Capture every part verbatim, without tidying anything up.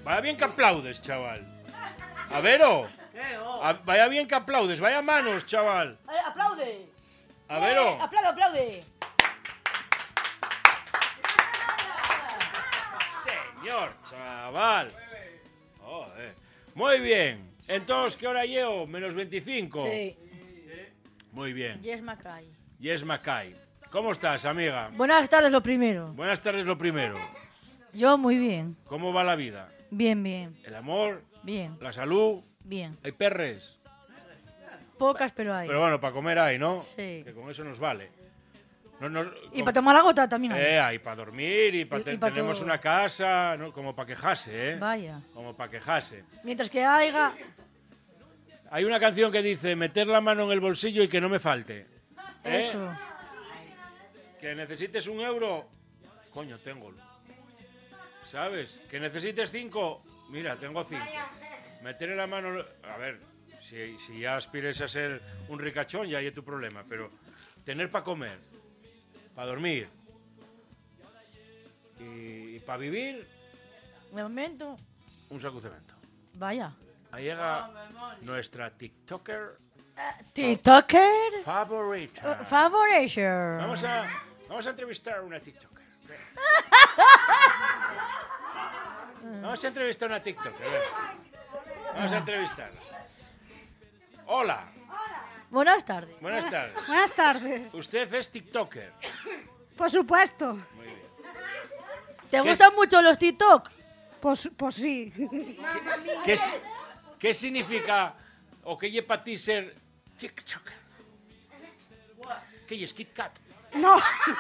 Vaya bien que aplaudes, chaval. A Vero. A, vaya bien que aplaudes, vaya manos, chaval. A ver, aplaude. A Vero. Eh, aplaude, aplaude. Señor, chaval. Joder. Muy bien. Entonces, ¿qué hora llevo? Menos veinticinco. Sí. Muy bien. Yes Mackay. Yes Mackay. ¿Cómo estás, amiga? Buenas tardes, lo primero. Buenas tardes, lo primero. Yo muy bien. ¿Cómo va la vida? Bien, bien. ¿El amor? Bien. ¿La salud? Bien. ¿Hay perres? Pocas, pero hay. Pero bueno, para comer hay, ¿no? Sí. Que con eso nos vale. No, no, Y para tomar la gota también hay. Eh, hay para dormir y, pa Y- te y pa tenemos todo. una casa, ¿no? Como para quejarse, ¿eh? Vaya. Como para quejarse. Mientras que haya... Hay una canción que dice meter la mano en el bolsillo y que no me falte. ¿Eh? Eso. Que necesites un euro, coño, tengo. ¿Sabes? Que necesites cinco, mira, tengo cinco. Meter en la mano, a ver, si, si ya aspires a ser un ricachón, ya hay tu problema, pero tener para comer, para dormir y, y para vivir, De momento... un saco de cemento. Vaya. Ahí llega nuestra TikToker TikToker. favorita. Favoration. Vamos a, vamos a entrevistar a una TikToker. Vamos a entrevistar a una TikToker. a ver. Vamos a entrevistarla. Hola, Buenas tardes. buenas tardes. Buenas tardes. Usted es TikToker. Por supuesto. Muy bien. ¿Te ¿Qué gustan mucho los TikTok? Pues, pues sí. ¿Qué, si- qué significa o qué lleva para ti ser TikToker? ¿Qué es Kit Kat No.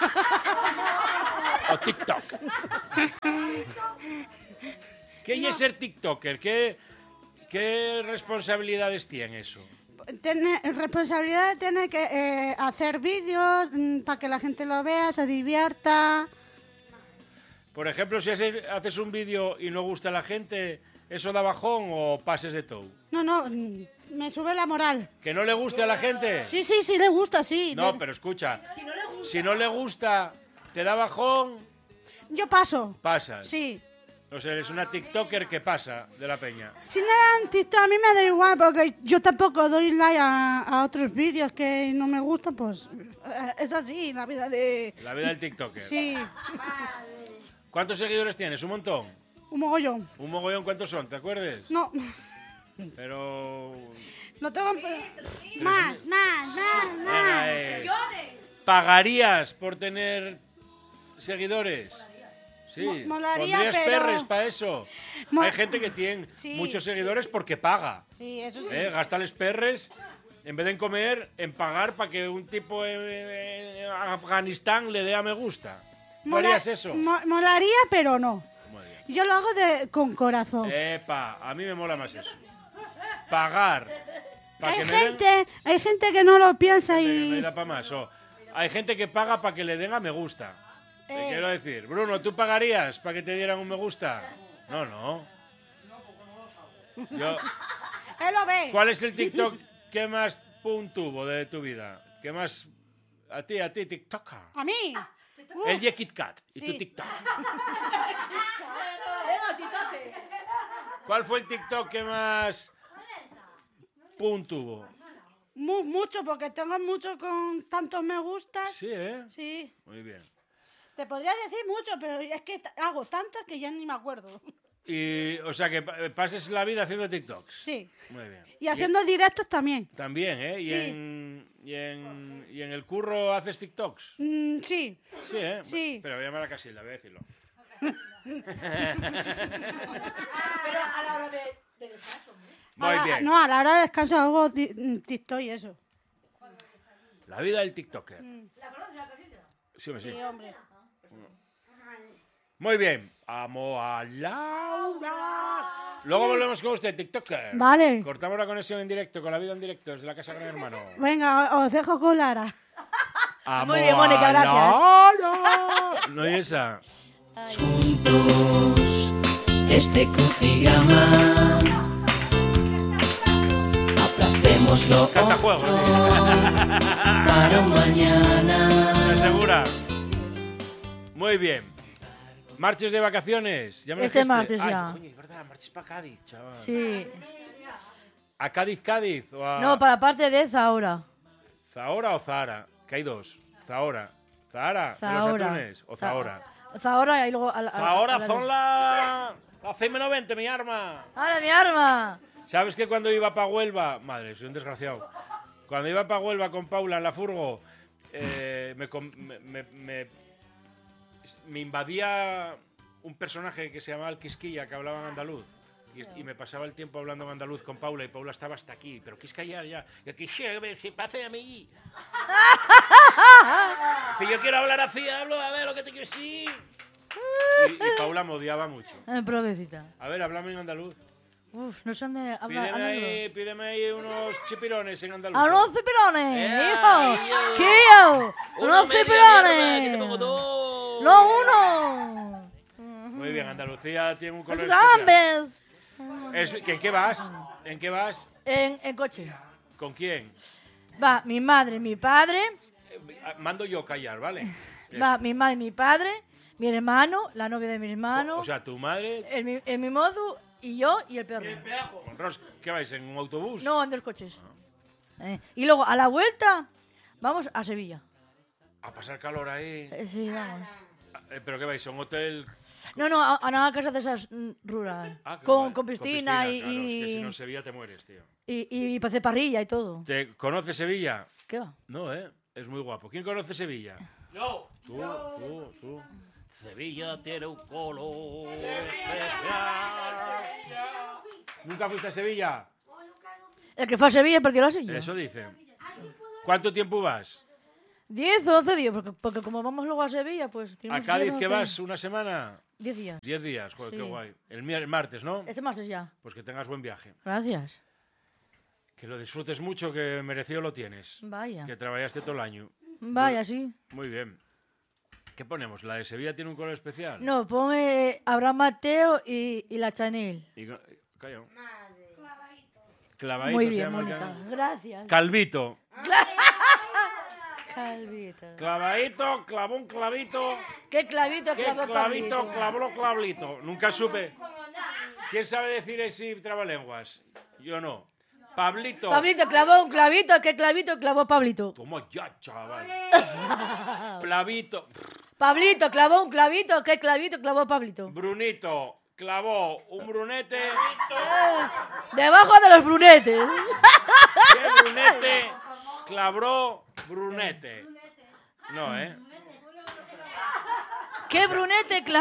o TikTok? ¿Qué es ser TikToker? ¿Qué, qué responsabilidades tiene eso? Tiene responsabilidad de tener que eh, hacer vídeos mm, para que la gente lo vea, se divierta. Por ejemplo, si haces haces un vídeo y no gusta a la gente, ¿eso da bajón o pases de todo? No, no, mm, me sube la moral. ¿Que no le guste a la gente? Sí, sí, sí le gusta, sí. No, De- pero escucha, si no le gusta, te da bajón, Yo paso. pasas. Sí. O sea, eres una TikToker que pasa de la peña. Si no eran TikTok, a mí me da igual porque yo tampoco doy like a, a otros vídeos que no me gustan, pues eh, es así, la vida de... La vida del TikToker. Sí, ¿Cuántos seguidores tienes? Un montón. un mogollón. Un mogollón, ¿cuántos son? ¿Te acuerdas? No, Pero... no tengo... Más, más, más, Venga, más. eh, ¿pagarías por tener seguidores? Sí. Mo- molaría, ¿Pondrías pero- perres para eso? Mo- Hay gente que tiene Sí, muchos sí, seguidores porque paga. Sí, eso sí. ¿Eh? Gasta los perres en vez de en comer, en pagar para que un tipo en, en Afganistán le dé a me gusta. ¿Tú Mola- harías eso? mo- molaría, pero no. Muy bien. Yo lo hago de, con corazón. Epa, a mí me mola más eso. Pagar. Para hay que me den... gente, hay gente que no lo piensa Me, me y... da pa' más. O, hay gente que paga para que le den a me gusta. Te Eh. quiero decir, Bruno, ¿tú pagarías para que te dieran un me gusta? No, no. Yo, Él lo ve. ¿cuál es el TikTok que más pum tuvo de tu vida? ¿Qué más? A ti, a ti, TikToker. A mí. Uf, El de Kit Kat y tu Sí. TikTok. ¿Cuál fue el TikTok que más pum tuvo? mu- mucho, porque tengo mucho con tantos me gustas. Sí, ¿eh? Sí. Muy bien. Te podría decir mucho, pero es que t- hago tantos que ya ni me acuerdo. Y, o sea, que pa- pases la vida haciendo TikToks. Sí. Muy bien. Y haciendo directos también. También, ¿eh? Y, Sí. en, y, en, ¿Y en el curro haces TikToks? Mm, sí. Sí, ¿eh? Sí. Pero voy a llamar a Casilda, voy a decirlo. Pero a la hora de, de descanso, ¿no? Muy A la- bien. No, a la hora de descanso hago ti- mm, TikTok y eso. La vida del TikToker. ¿La conoces, la casita? Sí, hombre, sí. Sí, hombre. Muy bien. Amo a Laura. Luego volvemos con usted, TikToker. Vale. Cortamos la conexión en directo con la vida en directo desde la casa Gran Hermano. Venga, os dejo con Lara. Amo Muy bien, Mónica, a gracias. Laura. No hay esa. Juntos este crucigrama aplacemos lo Canta juego, otro ¿eh? para un mañana. ¿Estás segura? Muy bien. ¿Marches de vacaciones? ¿Ya me Este dijiste? martes Ay, ya. coño, es verdad, marches para Cádiz, chaval. Sí. ¿A Cádiz, Cádiz? O a... No, para la parte de Zahora. ¿Zahora o Zahara? Que hay dos. Zahora. ¿Zahara? ¿De los Zahora. atunes? ¿O Zahora? Zahora y luego... A la, a la- Zahora a la- son la... La C M noventa, mi arma. ¡Hala, mi arma! ¿Sabes que cuando iba para Huelva... Madre, soy un desgraciado. Cuando iba para Huelva con Paula en la furgo, eh, me, com- me, me, me- me invadía un personaje que se llamaba el Quisquilla, que hablaba en andaluz. Y, y me pasaba el tiempo hablando en andaluz con Paula, y Paula estaba hasta aquí. Pero Quisquilla ya. Y aquí, se pase a mí. Si yo quiero hablar así, hablo, a ver lo que te quiero decir. Y, y Paula me odiaba mucho. Eh, provecita. A ver, háblame en andaluz. Uf, no sé dónde habla. Pídeme habla ahí, negro. pídeme ahí unos chipirones en andaluz. ¡A unos cipirones, Ea, hijo! yo. ¿Qué yo? Una ¡Unos media mierda, que te como cipirones! dos. ¡No uno! Muy bien, Andalucía tiene un color ¡Los especial. hombres! Es- ¿que ¿En qué vas? ¿En qué vas? En, en coche. ¿Con quién? Va mi madre, mi padre. Eh, Mando yo callar, ¿vale? Va mi madre, mi padre, mi hermano, la novia de mi hermano, O sea, tu madre... el, mi- el mimoso y yo y el perro. Con Ros, ¿qué vais? ¿En un autobús? No, en dos coches. Eh, Y luego, a la vuelta, vamos a Sevilla. A pasar calor ahí. Eh, Sí, vamos. Eh, ¿Pero qué vais? ¿A un hotel? No, no, a, a una casa de esas mm, rural. Ah, qué con, guay. con piscina, y, claro, es que si y, no en Sevilla te mueres, tío. y, y para hacer parrilla y todo. ¿Te conoces Sevilla? ¿Qué va? No, ¿eh? Es muy guapo. ¿Quién conoce Sevilla? Yo. Tú, tú, tú. Sevilla tiene un color especial. ¿Nunca fuiste a Sevilla? El que fue a Sevilla perdió la silla. Eso dicen. ¿Cuánto tiempo vas? Diez o once días, porque, porque como vamos luego a Sevilla, pues... ¿A tenemos Cádiz diez, que once. vas una semana? Diez días. Diez días, joder, qué Sí. guay. El, mier- el martes, ¿no? Este martes ya. Pues que tengas buen viaje. Gracias. Que lo disfrutes mucho, que merecido lo tienes. Vaya. Que trabajaste todo el año. Vaya, sí. Muy bien. ¿Qué ponemos? ¿La de Sevilla tiene un color especial? No, ponme Abraham Mateo y, y la Chanel. Y, co- calla. Clavadito. Muy se bien, llama el Mónica. can- Gracias. Calvito. Calvito. Clavadito, clavó un clavito. ¿Qué clavito ¿Qué clavó clavito, Pablito? clavó clavito? Nunca supe. ¿Quién sabe decir ese trabalenguas? Yo no. Pablito. Pablito clavó un clavito. ¿Qué clavito clavó Pablito? Toma ya, chaval. Plavito. Pablito clavó un clavito. ¿Qué clavito clavó Pablito? Brunito. Clavó un brunete. Debajo de los brunetes. ¿Qué brunete? Clabró brunete. No, ¿eh? ¿Qué brunete clavó?